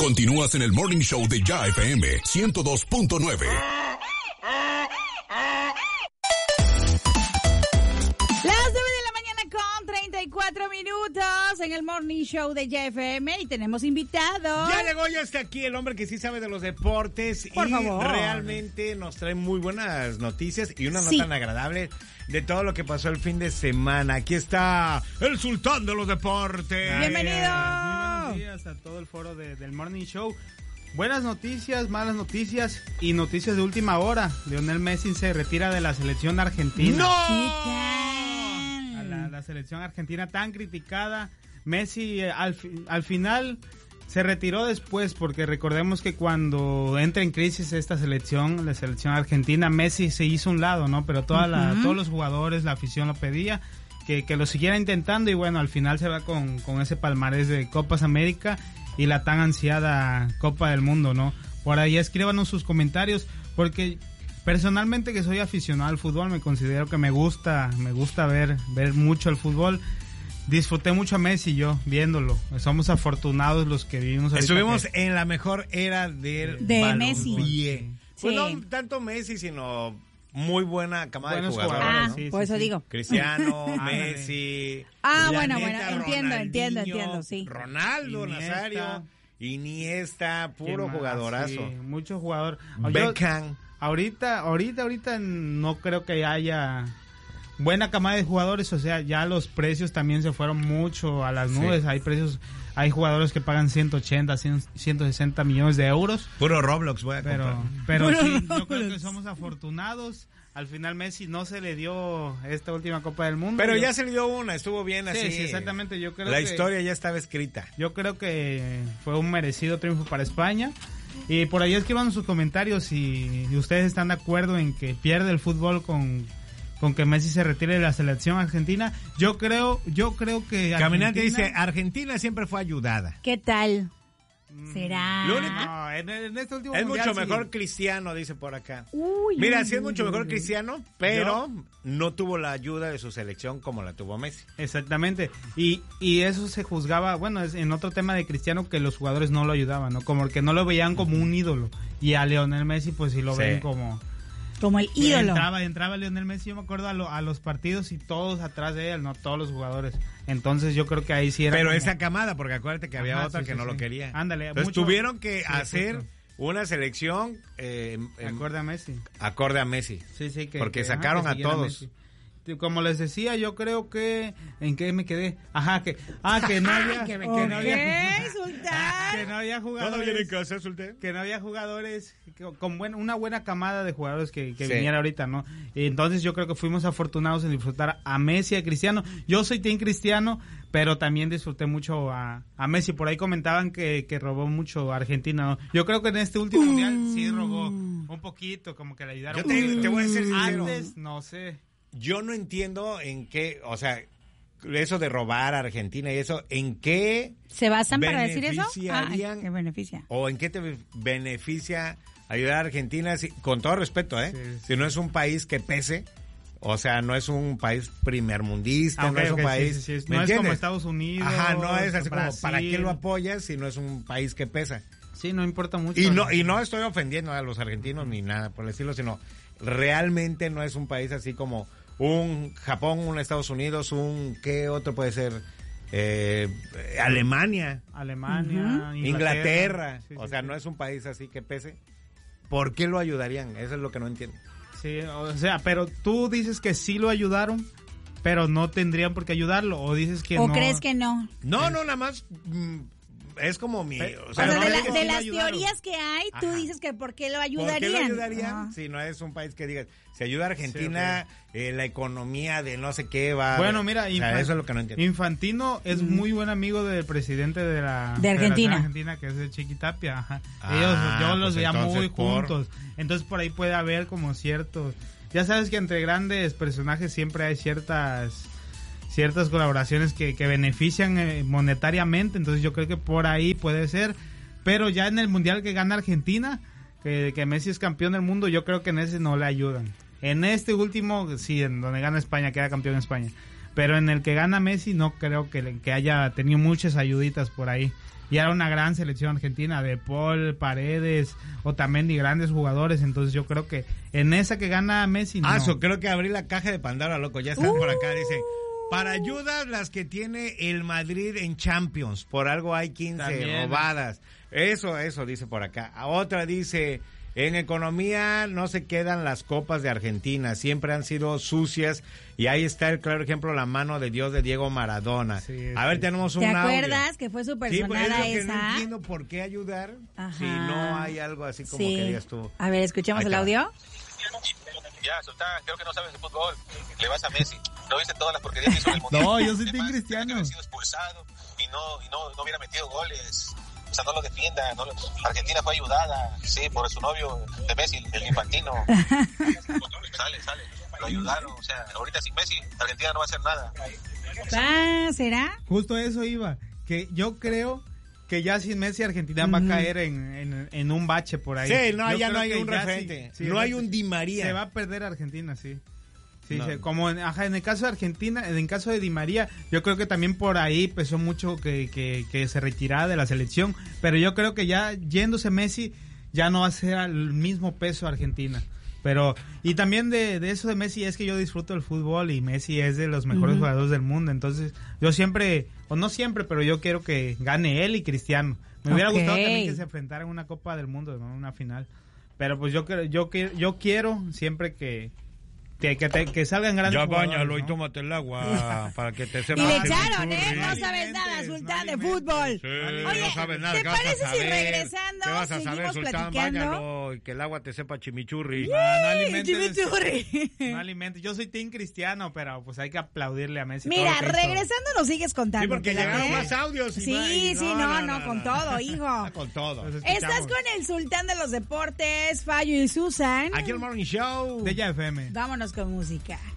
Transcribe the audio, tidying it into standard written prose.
Continúas en el Morning Show de Ya FM 102.9. Las 9 de la mañana con 34 minutos en el Morning Show de Ya FM y tenemos invitados. Ya llegó, ya está aquí el hombre que sí sabe de los deportes. Por favor. Realmente nos trae muy buenas noticias y una Sí. nota tan agradable de todo lo que pasó el fin de semana. Aquí está el sultán de los deportes. Bienvenido. Muy buenos días a todo el foro del Morning Show. Buenas noticias, malas noticias y noticias de última hora. Lionel Messi se retira de la selección argentina. ¿Qué A tal? la selección argentina tan criticada. Messi al final se retiró después porque recordemos que cuando entra en crisis esta selección, la selección argentina, Messi se hizo un lado, ¿no? Pero todos los jugadores, la afición lo pedía. Que lo siguiera intentando y bueno, al final se va con ese palmarés de Copas América y la tan ansiada Copa del Mundo, ¿no? Por ahí escríbanos sus comentarios porque personalmente que soy aficionado al fútbol, me considero que me gusta ver mucho el fútbol. Disfruté mucho a Messi yo viéndolo. Somos afortunados los que vivimos ahorita. Estuvimos en la mejor era del De balompié. Messi. Pues Sí. no tanto Messi, sino muy buena camada Buenos de jugadores, jugadores, ¿no? sí, por eso digo. Cristiano, Ándale. Messi. Ah, la bueno, neta, entiendo, Ronaldinho, sí. Ronaldo, Iniesta. Nazario, Iniesta, ¿Quién puro más? jugadorazo. Sí, mucho jugador. Beckham. Ahorita no creo que haya buena camada de jugadores, o sea, ya los precios también se fueron mucho a las nubes. Sí. Hay jugadores que pagan 180, 160 millones de euros. Puro Roblox voy a comprar. Pero sí, yo creo que somos afortunados. Al final Messi no se le dio esta última Copa del Mundo. Pero ya se le dio una, estuvo bien así. Sí, exactamente. Yo creo La que historia ya estaba escrita. Yo creo que fue un merecido triunfo para España. Y por ahí escriban sus comentarios si ustedes están de acuerdo en que pierde el fútbol con que Messi se retire de la selección argentina. Yo creo que Caminante Argentina- dice, Argentina siempre fue ayudada. ¿Qué tal? ¿Será? Lo único- No, en este último Es mundial mucho sí. mejor Cristiano, dice por acá. Uy, Mira, uy, sí es uy, mucho uy, mejor uy. Cristiano, pero no tuvo la ayuda de su selección como la tuvo Messi. Exactamente. Y eso se juzgaba, bueno, es en otro tema de Cristiano que los jugadores no lo ayudaban, ¿no? Como que no lo veían como un ídolo. Y a Lionel Messi pues sí lo Sí. ven como... Como el ídolo. Entraba Lionel Messi, yo me acuerdo a los partidos y todos atrás de él, no todos los jugadores. Entonces yo creo que ahí sí era Pero como- esa camada, porque acuérdate que había Ajá, otra sí, que sí, no lo sí. quería. Ándale, Entonces mucho- tuvieron que sí, hacer justo. una selección Acorde a Messi. acorde a Messi. Sí, sí, Porque sacaron que a siguiera todos. Messi. Como les decía, yo creo que... ¿En qué me quedé? Ajá, que no había... Que me que quedé. no había- Ok, Sultán. que no había ¿Todo bien en jugadores... casa, Sulté? Que no había jugadores con una buena camada de jugadores que Sí. viniera ahorita, ¿no? Y entonces yo creo que fuimos afortunados en disfrutar a Messi y a Cristiano. Yo soy team Cristiano, pero también disfruté mucho a Messi. Por ahí comentaban que robó mucho a Argentina, ¿no? Yo creo que en este último mundial sí robó un poquito, como que le ayudaron. Yo te voy a ser sincero. Antes, no sé. Yo no entiendo en qué, o sea, eso de robar a Argentina y eso, ¿en qué ¿Se basan para decir eso? beneficiarían- ¿Qué beneficia? o en qué te beneficia ayudar a Argentina? Con todo respeto, Sí, sí. Si no es un país que pese, o sea, no es un país primermundista, no es un país... Sí, sí, sí. ¿me No es como entiendes? Estados Unidos. Ajá, no es así como, Brasil. ¿para qué lo apoyas si no es un país que pesa? Sí, no importa mucho. Y no estoy ofendiendo a los argentinos ni nada por el estilo, sino realmente no es un país así como un Japón, un Estados Unidos, ¿qué otro puede ser? Alemania, Alemania, Inglaterra. Sí, O sí, sea, sí. no es un país así que pese. ¿Por qué lo ayudarían? Eso es lo que no entiendo. Sí, o sea, pero tú dices que sí lo ayudaron, pero no tendrían por qué ayudarlo, o dices que ¿O no. crees que no? No, nada más es como mi... Pero- O sea, no de, digo que sí lo las ayudaron. teorías que hay, tú Ajá. dices que ¿por qué lo ¿Por ayudarían? qué lo ayudarían? Ajá. Si no es un país que digas, si ayuda a Argentina, la economía de no sé qué va... Bueno, mira, o sea, eso es lo que no entiendo. Infantino es muy buen amigo del presidente de la De Argentina. Federación Argentina, que es de Chiquitapia. Ajá. Ah, Yo los pues veía entonces muy por- juntos. Entonces por ahí puede haber como ciertos... Ya sabes que entre grandes personajes siempre hay ciertas colaboraciones que benefician monetariamente, entonces yo creo que por ahí puede ser, pero ya en el mundial que gana Argentina, que Messi es campeón del mundo, yo creo que en ese no le ayudan. En este último, sí, en donde gana España, queda campeón España. pero en el que gana Messi no creo que haya tenido muchas ayuditas por ahí. Y era una gran selección argentina, de Paul, Paredes, Otamendi, grandes jugadores. Entonces yo creo que en esa que gana Messi no. Creo que abrí la caja de Pandora, loco. Ya están por acá, dicen. Para ayudas las que tiene el Madrid en Champions. Por algo hay 15 también robadas. Eso dice por acá. Otra dice, en economía no se quedan las copas de Argentina. Siempre han sido sucias. Y ahí está el claro ejemplo, la mano de Dios de Diego Maradona. Sí, a ver, tenemos un ¿te audio. acuerdas que fue súper Sí, pues es sonada lo que esa? no entiendo por qué ayudar si no hay algo así como Sí. que digas tú. A ver, escuchemos Ahí el está. audio. Ya, Sultán, creo que no sabes de fútbol. Le vas a Messi. ¿No viste todas las porquerías que hizo en el Mundial? No, yo soy Además, team Cristiano. tenía que haber sido expulsado y no hubiera metido goles. O sea, no lo defienda. Argentina fue ayudada, sí, por su novio de Messi, el infantino. Sale. Lo ayudaron. O sea, ahorita sin Messi, Argentina no va a hacer nada. ¿Será? Justo eso iba, que yo creo que ya sin Messi Argentina va a caer en un bache por ahí. Sí, Yo ya no creo hay que un ya referente. sí, No hay un Di María. Se va a perder Argentina, sí. Sí, No. como en el caso de Argentina, en el caso de Di María, yo creo que también por ahí pesó mucho que se retirara de la selección, pero yo creo que ya yéndose Messi ya no va a ser al mismo peso Argentina. Pero, y también de eso de Messi es que yo disfruto el fútbol y Messi es de los mejores jugadores del mundo, entonces yo siempre, o no siempre, pero yo quiero que gane él y Cristiano. Me hubiera gustado también que se enfrentaran en una Copa del Mundo, ¿no? Una final. Pero pues yo quiero siempre que salgan grandes Ya jugadores, báñalo ¿no? y tómate el agua para que te sepa. Y le que echaron, churri. No sabes nada, Sultán, de alimentes. fútbol. Sí, Oye, no sabes nada. ¿te ¿qué vas a parece si saber? regresando ¿Qué vas a saber, seguimos Sultán? platicando? Báñalo y que el agua te sepa chimichurri. No alimentes. Chimichurri. No alimentes. Yo soy team Cristiano, pero pues hay que aplaudirle a Messi. Mira, todo lo que hizo. regresando nos sigues contando. Sí, porque ¿te late? llegaron más audios. Sí, no, con todo, hijo. Con todo. Pues Estás con el sultán de los deportes, Fallo y Susan. Aquí el Morning Show. De Ya FM. Vámonos con música.